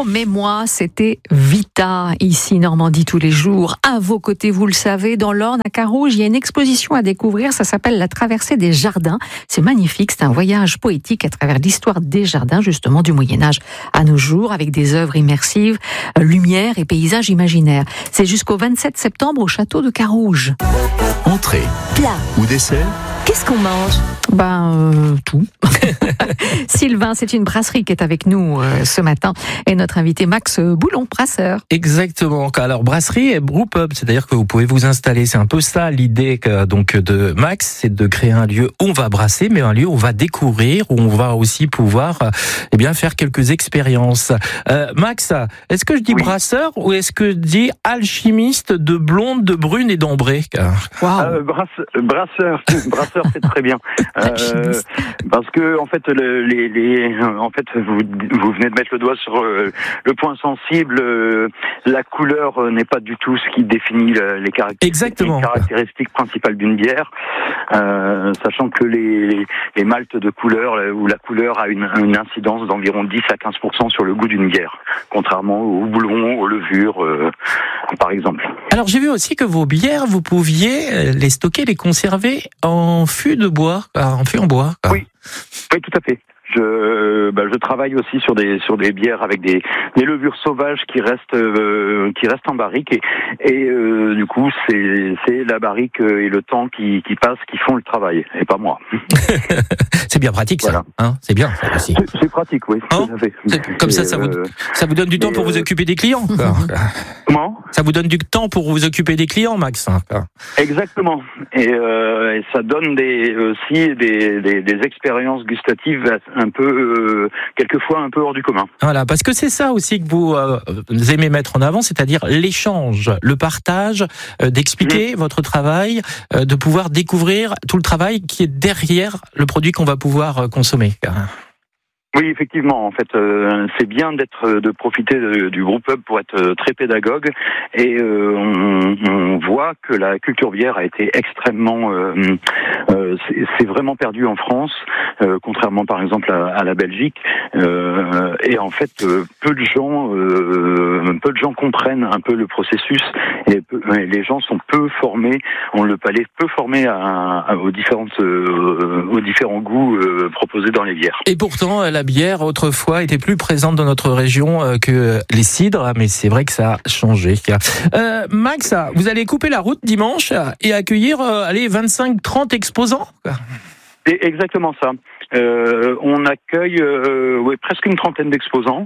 mais moi, c'était Vita, ici Normandie tous les jours. À vos côtés, vous le savez, dans l'Orne, à Carouge, il y a une exposition à découvrir, ça s'appelle La Traversée des Jardins. C'est magnifique, c'est un voyage poétique à travers l'histoire des jardins, justement, du Moyen-Âge à nos jours, avec des œuvres immersives, lumière et paysages imaginaires. C'est jusqu'au 27 septembre au château de Carouge. Entrée, Plat. ou dessert, Qu'est-ce qu'on mange? Tout. Sylvain, c'est une brasserie qui est avec nous ce matin. Et notre invité Max Boulon, brasseur. Exactement. Alors, brasserie et brewpub, c'est-à-dire que vous pouvez vous installer. C'est un peu ça l'idée donc de Max, c'est de créer un lieu où on va brasser, mais un lieu où on va découvrir, où on va aussi pouvoir faire quelques expériences. Max, est-ce que je dis brasseur ou est-ce que je dis alchimiste de blonde, de brune et d'ambrée? Wow. Brasseur, c'est très bien. Parce que en fait, vous venez de mettre le doigt sur le point sensible. La couleur n'est pas du tout ce qui définit les caractéristiques principales d'une bière. Sachant que les maltes de couleur, où la couleur a une incidence d'environ 10 à 15% sur le goût d'une bière, contrairement aux houblons, aux levures, par exemple. Alors j'ai vu aussi que vos bières, vous pouviez les stocker, les conserver en fût de bois, en fût en bois. Oui, tout à fait. Je travaille aussi sur des bières avec des levures sauvages qui restent en barrique et du coup c'est la barrique et le temps qui passe qui font le travail et pas moi. C'est bien pratique ça, hein, c'est bien ça aussi. C'est pratique, oui. Hein, tout à fait. comme ça vous donne du temps pour vous occuper des clients. Comment ? Ça vous donne du temps pour vous occuper des clients, Max. Exactement. Et ça donne aussi des expériences gustatives un peu, quelquefois un peu hors du commun. Voilà, parce que c'est ça aussi que vous aimez mettre en avant, c'est-à-dire l'échange, le partage, d'expliquer votre travail, de pouvoir découvrir tout le travail qui est derrière le produit qu'on va pouvoir consommer. Oui, effectivement. En fait, c'est bien de profiter du brewpub pour être très pédagogue. Et on voit que la culture bière a été extrêmement, c'est vraiment perdu en France, contrairement par exemple à la Belgique. Et en fait, peu de gens comprennent un peu le processus. Et les gens sont peu formés, ont le palais peu formé aux différents goûts proposés dans les bières. Et pourtant, la bière, autrefois, était plus présente dans notre région que les cidres, mais c'est vrai que ça a changé. Max, vous allez couper la route dimanche et accueillir 25-30 exposants? C'est exactement ça. On accueille presque une trentaine d'exposants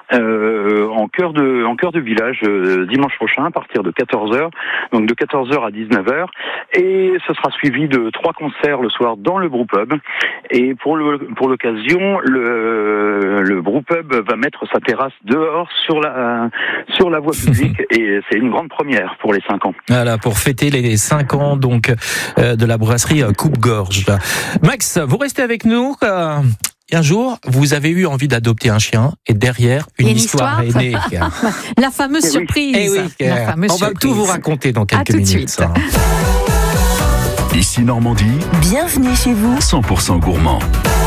en cœur de village dimanche prochain à partir de 14h, donc de 14h à 19h, et ce sera suivi de 3 concerts le soir dans le brewpub. Et pour l'occasion, le brewpub va mettre sa terrasse dehors sur la voie publique et c'est une grande première pour les 5 ans. Voilà, pour fêter les 5 ans donc de la brasserie Coupe-Gorge. Max, vous restez avec nous. Un jour, vous avez eu envie d'adopter un chien et derrière, une histoire est née. La fameuse surprise. On va tout vous raconter dans quelques minutes. Suite. Ici Normandie, Bienvenue chez vous. 100% gourmand.